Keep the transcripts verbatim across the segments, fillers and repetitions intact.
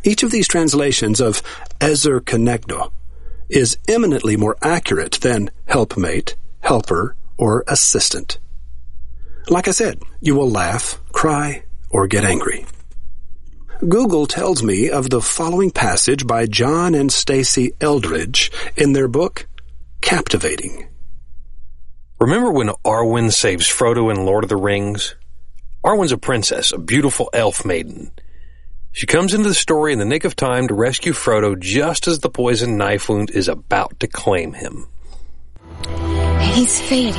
Each of these translations of Ezer Kenegdo is eminently more accurate than helpmate, helper, or assistant. Like I said, you will laugh, cry, or get angry. Google tells me of the following passage by John and Stacy Eldridge in their book, Captivating. Remember when Arwen saves Frodo in Lord of the Rings? Arwen's a princess, a beautiful elf maiden. She comes into the story in the nick of time to rescue Frodo just as the poison knife wound is about to claim him. He's fading.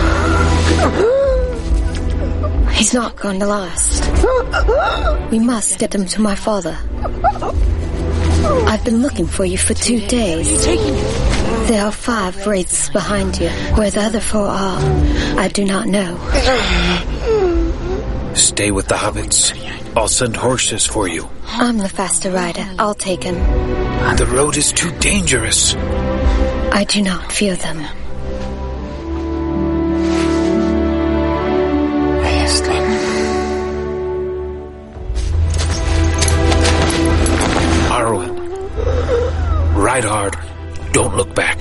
He's not going to last. We must get him to my father. I've been looking for you for two days. There are five wraiths behind you. Where the other four are, I do not know. Stay with the hobbits. I'll send horses for you. I'm the faster rider. I'll take him. The road is too dangerous. I do not fear them. Arwen, ride hard. Don't look back.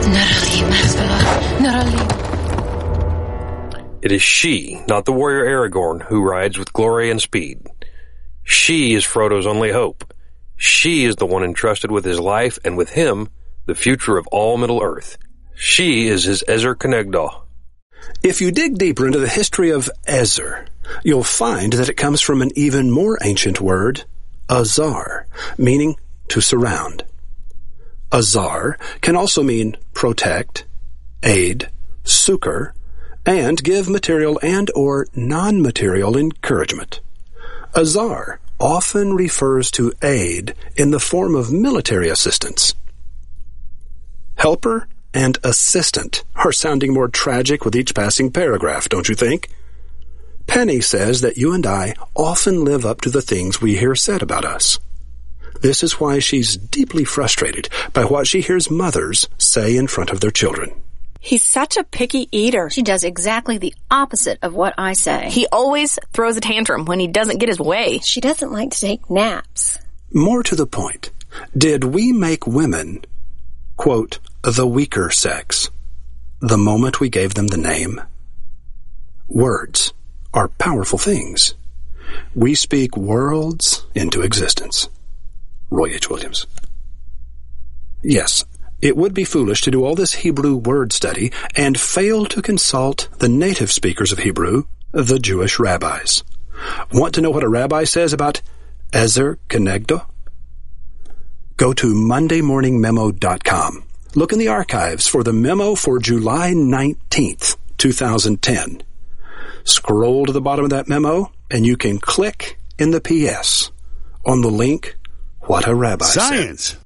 It is she, not the warrior Aragorn, who rides with glory and speed. She is Frodo's only hope. She is the one entrusted with his life, and with him, the future of all Middle-earth. She is his Ezer Kenegdo. If you dig deeper into the history of Ezer, you'll find that it comes from an even more ancient word, azar, meaning to surround. Azar can also mean protect, aid, succor, and give material and or non-material encouragement. Azar often refers to aid in the form of military assistance. Helper and assistant are sounding more tragic with each passing paragraph, don't you think? Penny says that you and I often live up to the things we hear said about us. This is why she's deeply frustrated by what she hears mothers say in front of their children. He's such a picky eater. She does exactly the opposite of what I say. He always throws a tantrum when he doesn't get his way. She doesn't like to take naps. More to the point, did we make women, quote, the weaker sex, the moment we gave them the name? Words are powerful things. We speak worlds into existence. Roy H. Williams. Yes, it would be foolish to do all this Hebrew word study and fail to consult the native speakers of Hebrew, the Jewish rabbis. Want to know what a rabbi says about Ezer Kenegdo? Go to monday morning memo dot com. Look in the archives for the memo for July nineteenth, twenty ten. Scroll to the bottom of that memo, and you can click in the P S on the link, What a Rabbi Science. Said.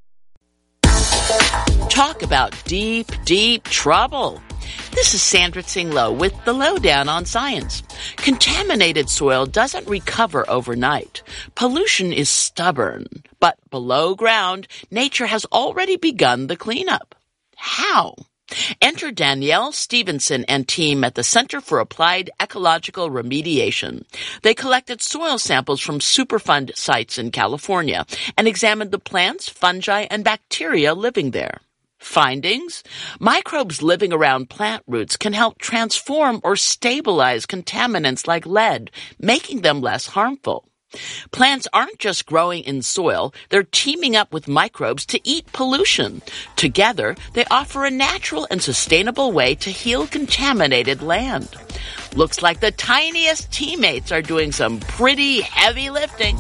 Talk about deep, deep trouble. This is Sandra Tsing Loh with the Lowdown on Science. Contaminated soil doesn't recover overnight. Pollution is stubborn. But below ground, nature has already begun the cleanup. How? Enter Danielle Stevenson and team at the Center for Applied Ecological Remediation. They collected soil samples from Superfund sites in California and examined the plants, fungi, and bacteria living there. Findings? Microbes living around plant roots can help transform or stabilize contaminants like lead, making them less harmful. Plants aren't just growing in soil, they're teaming up with microbes to eat pollution. Together, they offer a natural and sustainable way to heal contaminated land. Looks like the tiniest teammates are doing some pretty heavy lifting.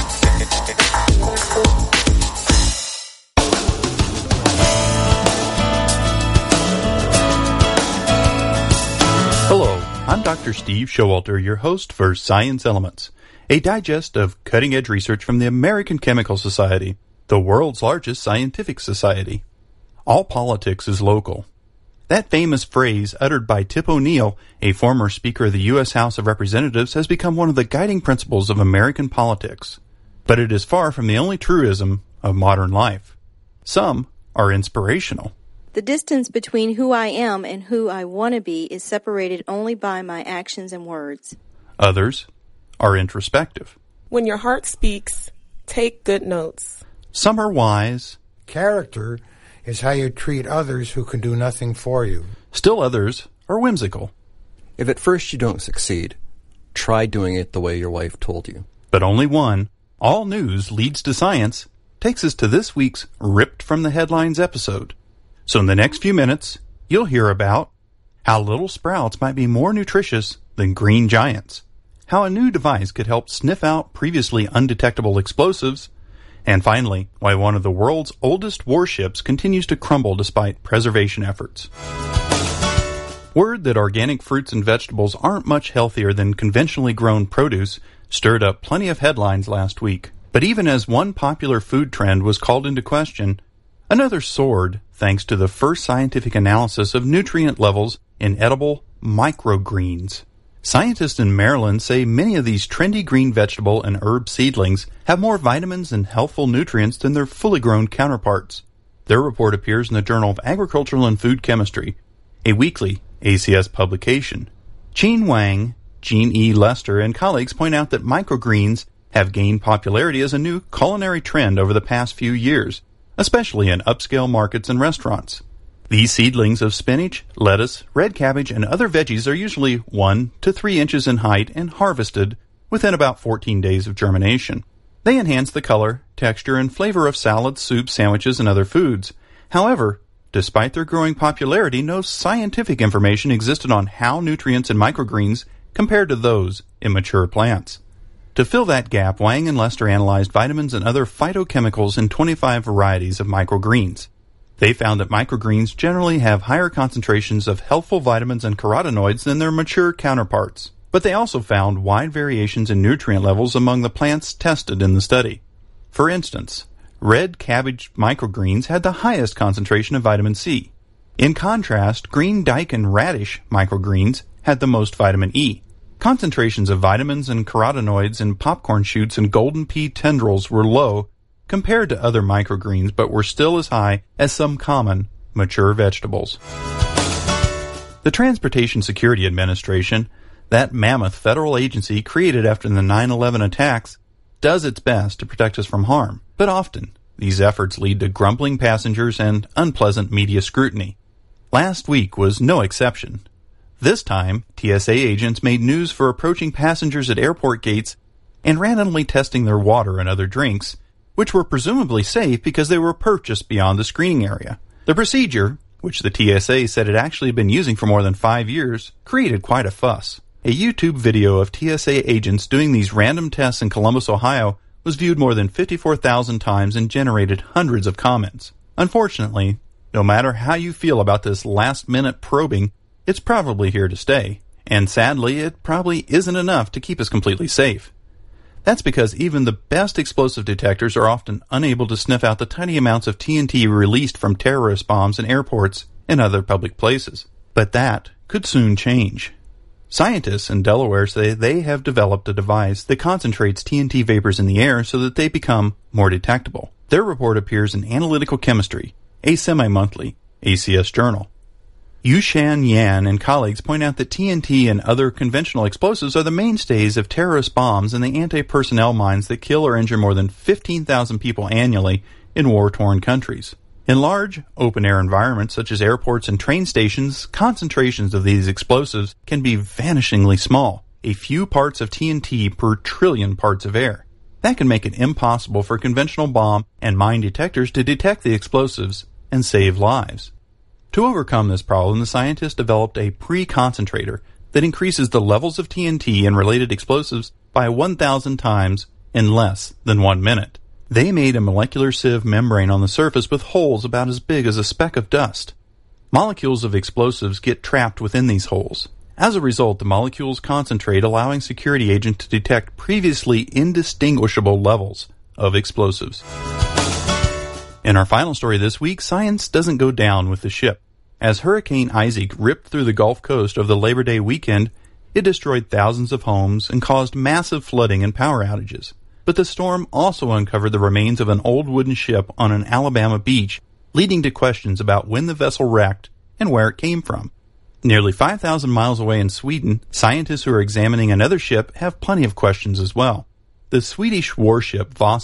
Hello, I'm Doctor Steve Showalter, your host for Science Elements, a digest of cutting-edge research from the American Chemical Society, the world's largest scientific society. All politics is local. That famous phrase, uttered by Tip O'Neill, a former Speaker of the U S House of Representatives, has become one of the guiding principles of American politics. But it is far from the only truism of modern life. Some are inspirational. The distance between who I am and who I want to be is separated only by my actions and words. Others are introspective. When your heart speaks, Take good notes. Some are wise. Character is how you treat others who can do nothing for you. Still others are whimsical. If at first you don't succeed, try doing it the way your wife told you. But only one, All News Leads to Science, takes us to this week's Ripped from the Headlines episode. So in the next few minutes, you'll hear about how little sprouts might be more nutritious than green giants, how a new device could help sniff out previously undetectable explosives, and finally, why one of the world's oldest warships continues to crumble despite preservation efforts. Word that organic fruits and vegetables aren't much healthier than conventionally grown produce stirred up plenty of headlines last week. But even as one popular food trend was called into question, another soared thanks to the first scientific analysis of nutrient levels in edible microgreens. Scientists in Maryland say many of these trendy green vegetable and herb seedlings have more vitamins and healthful nutrients than their fully grown counterparts. Their report appears in the Journal of Agricultural and Food Chemistry, a weekly A C S publication. Jean Wang, Jean E. Lester, and colleagues point out that microgreens have gained popularity as a new culinary trend over the past few years, especially in upscale markets and restaurants. These seedlings of spinach, lettuce, red cabbage, and other veggies are usually one to three inches in height and harvested within about fourteen days of germination. They enhance the color, texture, and flavor of salads, soups, sandwiches, and other foods. However, despite their growing popularity, no scientific information existed on how nutrients in microgreens compared to those in mature plants. To fill that gap, Wang and Lester analyzed vitamins and other phytochemicals in twenty-five varieties of microgreens. They found that microgreens generally have higher concentrations of healthful vitamins and carotenoids than their mature counterparts. But they also found wide variations in nutrient levels among the plants tested in the study. For instance, red cabbage microgreens had the highest concentration of vitamin C. In contrast, green daikon radish microgreens had the most vitamin E. Concentrations of vitamins and carotenoids in popcorn shoots and golden pea tendrils were low compared to other microgreens, but were still as high as some common mature vegetables. The Transportation Security Administration, that mammoth federal agency created after the nine eleven attacks, does its best to protect us from harm, but often these efforts lead to grumbling passengers and unpleasant media scrutiny. Last week was no exception. This time, T S A agents made news for approaching passengers at airport gates and randomly testing their water and other drinks, which were presumably safe because they were purchased beyond the screening area. The procedure, which the T S A said it actually had been using for more than five years, created quite a fuss. A YouTube video of T S A agents doing these random tests in Columbus, Ohio, was viewed more than fifty-four thousand times and generated hundreds of comments. Unfortunately, no matter how you feel about this last-minute probing, it's probably here to stay. And sadly, it probably isn't enough to keep us completely safe. That's because even the best explosive detectors are often unable to sniff out the tiny amounts of T N T released from terrorist bombs in airports and other public places. But that could soon change. Scientists in Delaware say they have developed a device that concentrates T N T vapors in the air so that they become more detectable. Their report appears in Analytical Chemistry, a semi-monthly A C S journal. Yushan Yan and colleagues point out that T N T and other conventional explosives are the mainstays of terrorist bombs and the anti-personnel mines that kill or injure more than fifteen thousand people annually in war-torn countries. In large, open-air environments such as airports and train stations, concentrations of these explosives can be vanishingly small, a few parts of T N T per trillion parts of air. That can make it impossible for conventional bomb and mine detectors to detect the explosives and save lives. To overcome this problem, the scientists developed a pre-concentrator that increases the levels of T N T and related explosives by one thousand times in less than one minute. They made a molecular sieve membrane on the surface with holes about as big as a speck of dust. Molecules of explosives get trapped within these holes. As a result, the molecules concentrate, allowing security agents to detect previously indistinguishable levels of explosives. In our final story this week, science doesn't go down with the ship. As Hurricane Isaac ripped through the Gulf Coast over the Labor Day weekend, it destroyed thousands of homes and caused massive flooding and power outages. But the storm also uncovered the remains of an old wooden ship on an Alabama beach, leading to questions about when the vessel wrecked and where it came from. Nearly five thousand miles away in Sweden, scientists who are examining another ship have plenty of questions as well. The Swedish warship Vasa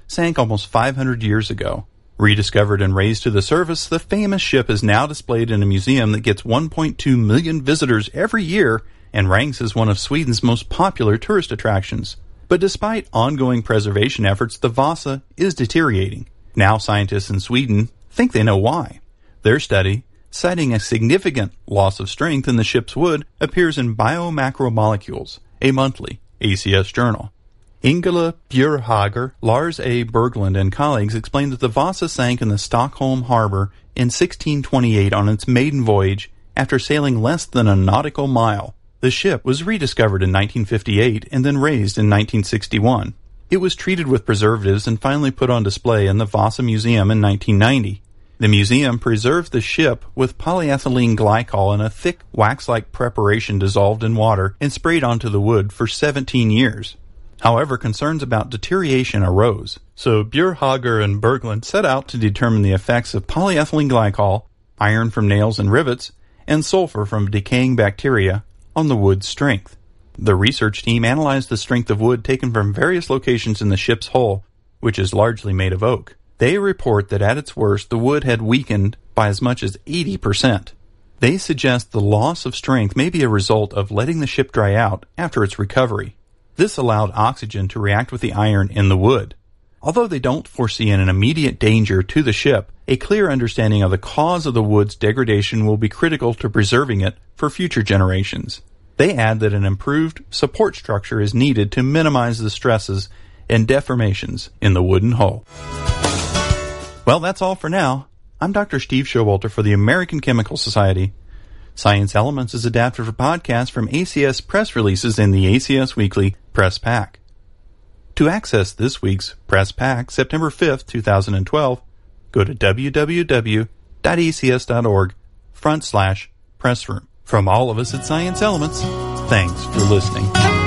sank almost five hundred years ago. Rediscovered and raised to the surface, the famous ship is now displayed in a museum that gets one point two million visitors every year and ranks as one of Sweden's most popular tourist attractions. But despite ongoing preservation efforts, the Vasa is deteriorating. Now scientists in Sweden think they know why. Their study, citing a significant loss of strength in the ship's wood, appears in Biomacromolecules, a monthly A C S journal. Ingela Bjurhager, Lars A. Berglund, and colleagues explain that the Vasa sank in the Stockholm harbor in sixteen twenty-eight on its maiden voyage after sailing less than a nautical mile. The ship was rediscovered in nineteen fifty-eight and then raised in nineteen sixty-one. It was treated with preservatives and finally put on display in the Vasa Museum in nineteen ninety. The museum preserved the ship with polyethylene glycol in a thick wax-like preparation dissolved in water and sprayed onto the wood for seventeen years. However, concerns about deterioration arose, so Bjurhager and Berglund set out to determine the effects of polyethylene glycol, iron from nails and rivets, and sulfur from decaying bacteria on the wood's strength. The research team analyzed the strength of wood taken from various locations in the ship's hull, which is largely made of oak. They report that at its worst, the wood had weakened by as much as eighty percent. They suggest the loss of strength may be a result of letting the ship dry out after its recovery. This allowed oxygen to react with the iron in the wood. Although they don't foresee an immediate danger to the ship, a clear understanding of the cause of the wood's degradation will be critical to preserving it for future generations. They add that an improved support structure is needed to minimize the stresses and deformations in the wooden hull. Well, that's all for now. I'm Doctor Steve Showalter for the American Chemical Society. Science Elements is adapted for podcast from A C S press releases in the A C S Weekly Press Pack. To access this week's Press Pack, September fifth, twenty twelve, go to w w w dot a c s dot org front slash pressroom. From all of us at Science Elements, thanks for listening.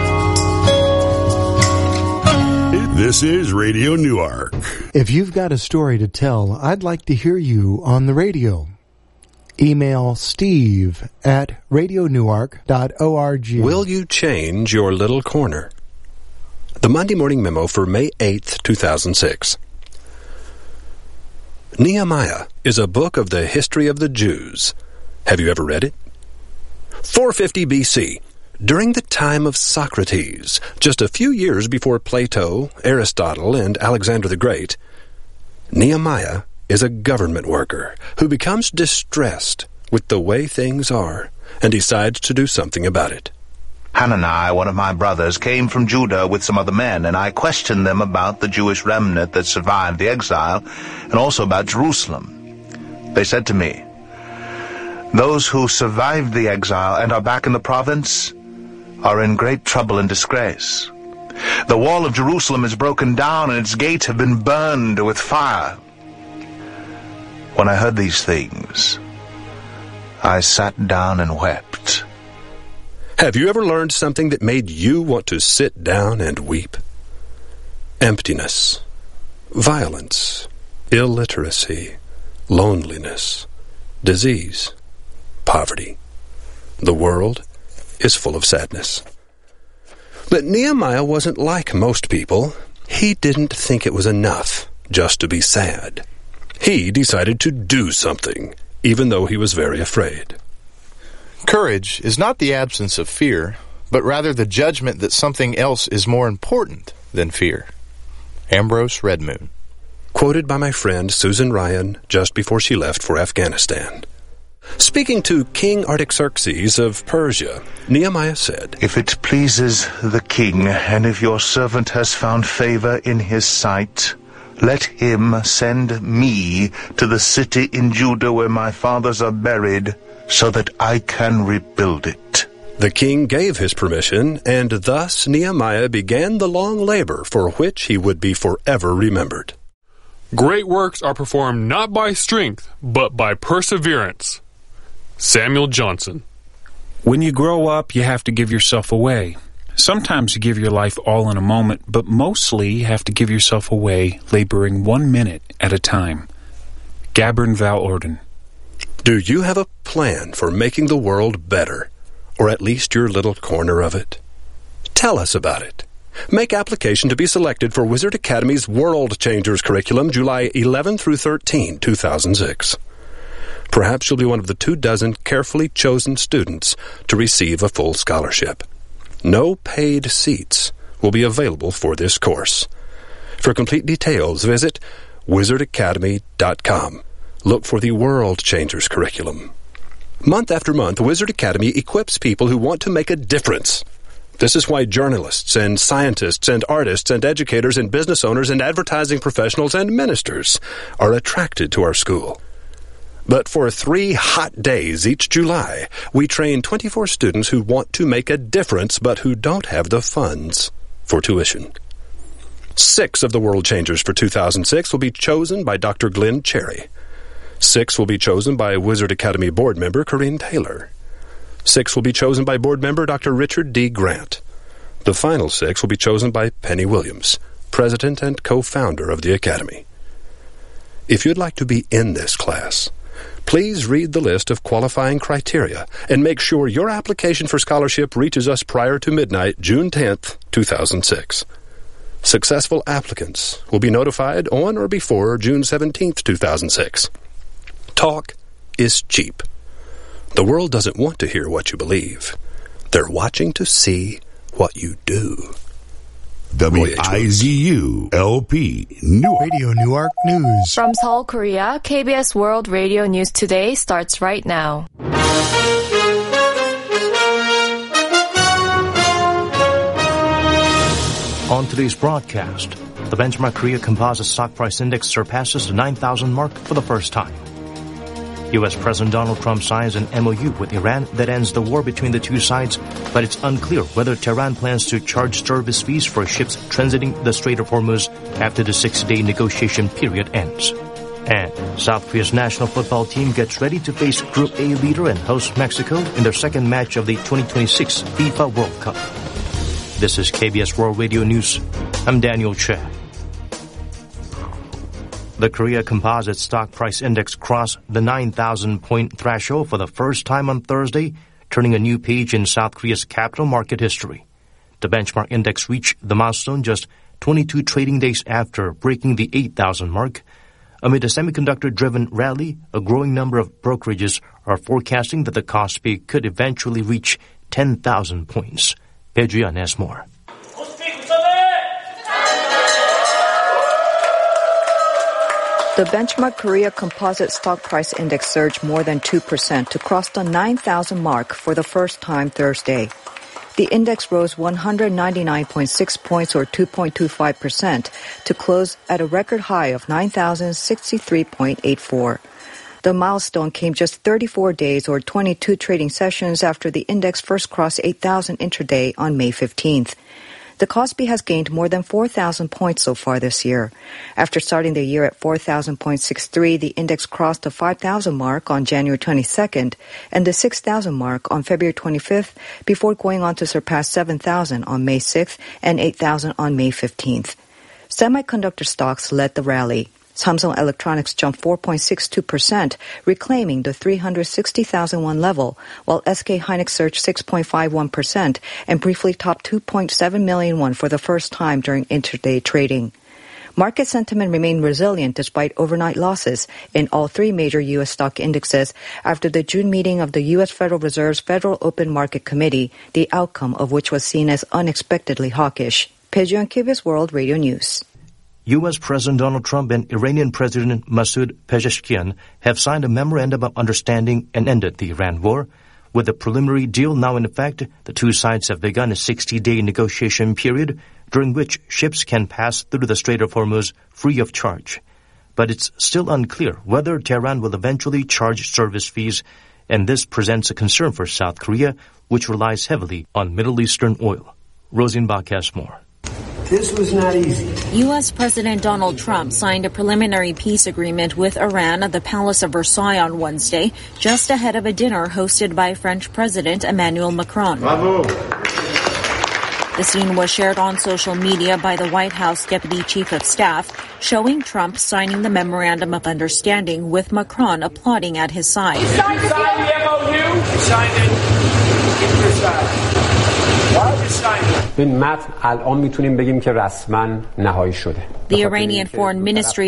This is Radio Newark. If you've got a story to tell, I'd like to hear you on the radio. Email steve at radio newark dot org. Will you change your little corner? The Monday Morning Memo for May eighth, two thousand six. Nehemiah is a book of the history of the Jews. Have you ever read it? four fifty B C, during the time of Socrates, just a few years before Plato, Aristotle, and Alexander the Great, Nehemiah is a government worker who becomes distressed with the way things are and decides to do something about it. Hanani, one of my brothers, came from Judah with some other men, and I questioned them about the Jewish remnant that survived the exile and also about Jerusalem. They said to me, "Those who survived the exile and are back in the province are in great trouble and disgrace. The wall of Jerusalem is broken down and its gates have been burned with fire." When I heard these things, I sat down and wept. Have you ever learned something that made you want to sit down and weep? Emptiness, violence, illiteracy, loneliness, disease, poverty. The world is full of sadness. But Nehemiah wasn't like most people. He didn't think it was enough just to be sad. He decided to do something, even though he was very afraid. Courage is not the absence of fear, but rather the judgment that something else is more important than fear. Ambrose Redmoon. Quoted by my friend Susan Ryan just before she left for Afghanistan. Speaking to King Artaxerxes of Persia, Nehemiah said, "If it pleases the king, and if your servant has found favor in his sight, let him send me to the city in Judah where my fathers are buried, so that I can rebuild it." The king gave his permission, and thus Nehemiah began the long labor for which he would be forever remembered. Great works are performed not by strength, but by perseverance. Samuel Johnson. When you grow up, you have to give yourself away. Sometimes you give your life all in a moment, but mostly you have to give yourself away, laboring one minute at a time. Gabbern Val Orden. Do you have a plan for making the world better, or at least your little corner of it? Tell us about it. Make application to be selected for Wizard Academy's World Changers curriculum July eleventh through thirteenth, two thousand six. Perhaps you'll be one of the two dozen carefully chosen students to receive a full scholarship. No paid seats will be available for this course. For complete details, visit wizard academy dot com. Look for the World Changers curriculum. Month after month, Wizard Academy equips people who want to make a difference. This is why journalists and scientists and artists and educators and business owners and advertising professionals and ministers are attracted to our school. But for three hot days each July, we train twenty-four students who want to make a difference but who don't have the funds for tuition. Six of the World Changers for two thousand six will be chosen by Doctor Glenn Cherry. Six will be chosen by Wizard Academy board member Corinne Taylor. Six will be chosen by board member Doctor Richard D. Grant. The final six will be chosen by Penny Williams, president and co-founder of the Academy. If you'd like to be in this class, please read the list of qualifying criteria and make sure your application for scholarship reaches us prior to midnight, June tenth, two thousand six. Successful applicants will be notified on or before June seventeenth, two thousand six. Talk is cheap. The world doesn't want to hear what you believe. They're watching to see what you do. W I Z U L P Newark. Radio Newark News. From Seoul, Korea, K B S World Radio News Today starts right now. On today's broadcast, the benchmark Korea Composite Stock Price Index surpasses the nine thousand mark for the first time. U S. President Donald Trump signs an M O U with Iran that ends the war between the two sides, but it's unclear whether Tehran plans to charge service fees for ships transiting the Strait of Hormuz after the sixty-day negotiation period ends. And South Korea's national football team gets ready to face Group A leader and host Mexico in their second match of the twenty twenty-six FIFA World Cup. This is K B S World Radio News. I'm Daniel Che. The Korea Composite Stock Price Index crossed the nine thousand point threshold for the first time on Thursday, turning a new page in South Korea's capital market history. The benchmark index reached the milestone just twenty-two trading days after breaking the eight thousand mark. Amid a semiconductor-driven rally, a growing number of brokerages are forecasting that the Kospi could eventually reach ten thousand points. Pedrian has more. The benchmark Korea Composite Stock Price Index surged more than two percent to cross the nine thousand mark for the first time Thursday. The index rose one hundred ninety-nine point six points or two point two five percent to close at a record high of nine thousand sixty-three point eight four. The milestone came just thirty-four days or twenty-two trading sessions after the index first crossed eight thousand intraday on May fifteenth. The Kospi has gained more than four thousand points so far this year. After starting the year at four thousand point six three, the index crossed the five thousand mark on January twenty-second and the six thousand mark on February twenty-fifth before going on to surpass seven thousand on May sixth and eight thousand on May fifteenth. Semiconductor stocks led the rally. Samsung Electronics jumped four point six two percent, reclaiming the three hundred sixty thousand won level, while S K Hynix surged six point five one percent and briefly topped two point seven million won for the first time during intraday trading. Market sentiment remained resilient despite overnight losses in all three major U S stock indexes after the June meeting of the U S Federal Reserve's Federal Open Market Committee, the outcome of which was seen as unexpectedly hawkish. Pejun, K B S World Radio News. U S. President Donald Trump and Iranian President Masoud Pezeshkian have signed a memorandum of understanding and ended the Iran war. With the preliminary deal now in effect, the two sides have begun a sixty-day negotiation period during which ships can pass through the Strait of Hormuz free of charge. But it's still unclear whether Tehran will eventually charge service fees, and this presents a concern for South Korea, which relies heavily on Middle Eastern oil. Rosenbach has more. This was not easy. U S. President Donald Trump signed a preliminary peace agreement with Iran at the Palace of Versailles on Wednesday, just ahead of a dinner hosted by French President Emmanuel Macron. Bravo. The scene was shared on social media by the White House Deputy Chief of Staff, showing Trump signing the Memorandum of Understanding with Macron applauding at his side. You signed the M O U? You signed it in Versailles. این متن الان میتونیم بگیم که رسما نهایی شده. The Iranian Foreign Ministry